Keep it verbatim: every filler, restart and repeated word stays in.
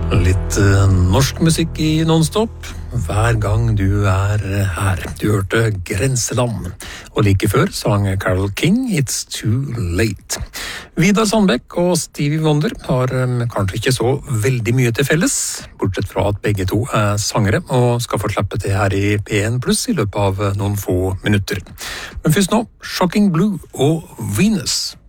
Litt uh, norsk musikk i non-stop hver gang du er her. Du hørte Grenseland, og like før sang Carole King It's Too Late. Vidar Sandbekk og Stevie Wonder har um, kanskje ikke så veldig mye til felles, bortsett fra at begge to er sangere og skal få slappe til her i P en pluss i løpet av noen få minutter. Men først nå, Shocking Blue og Venus.